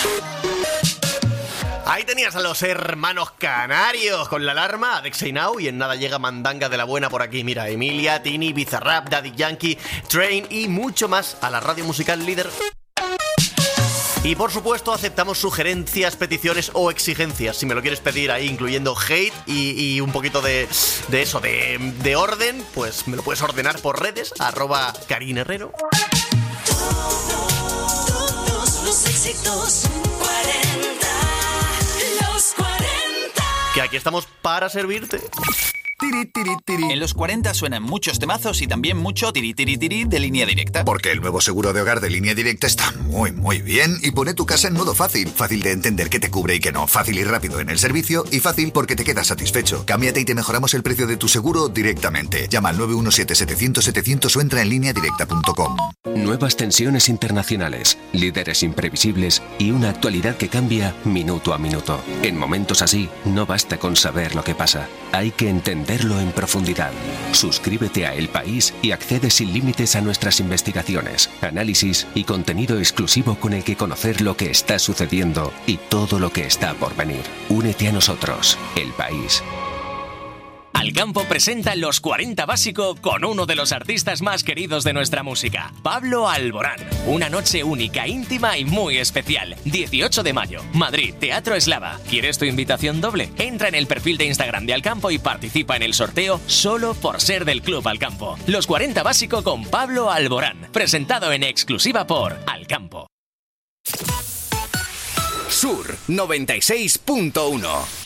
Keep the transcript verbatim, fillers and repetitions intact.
Ahí tenías a los hermanos canarios con la alarma, Adexei Now, y en nada llega mandanga de la buena por aquí. Mira, Emilia, Tini, Bizarrap, Daddy Yankee, Train y mucho más a la radio musical líder. Y por supuesto aceptamos sugerencias, peticiones o exigencias. Si me lo quieres pedir ahí, incluyendo hate y, y un poquito de, de eso, de, de orden, pues me lo puedes ordenar por redes, arroba Karin Herrero. Todos los éxitos cuarenta, los cuarenta. Que aquí estamos para servirte. Tiri, tiri, tiri. En los cuarenta suenan muchos temazos y también mucho tiri, tiri, tiri de Línea Directa. Porque el nuevo seguro de hogar de Línea Directa está muy, muy bien y pone tu casa en modo fácil. Fácil de entender qué te cubre y qué no. Fácil y rápido en el servicio y fácil porque te quedas satisfecho. Cámbiate y te mejoramos el precio de tu seguro directamente. Llama al nueve uno siete, setecientos, setecientos o entra en línea directa punto com. Nuevas tensiones internacionales, líderes imprevisibles y una actualidad que cambia minuto a minuto. En momentos así, no basta con saber lo que pasa. Hay que entenderlo en profundidad. Suscríbete a El País y accede sin límites a nuestras investigaciones, análisis y contenido exclusivo con el que conocer lo que está sucediendo y todo lo que está por venir. Únete a nosotros, El País. Alcampo presenta Los cuarenta Básico con uno de los artistas más queridos de nuestra música, Pablo Alborán. Una noche única, íntima y muy especial. dieciocho de mayo, Madrid, Teatro Eslava. ¿Quieres tu invitación doble? Entra en el perfil de Instagram de Alcampo y participa en el sorteo solo por ser del Club Alcampo. Los cuarenta Básico con Pablo Alborán. Presentado en exclusiva por Alcampo. Sur noventa y seis punto uno.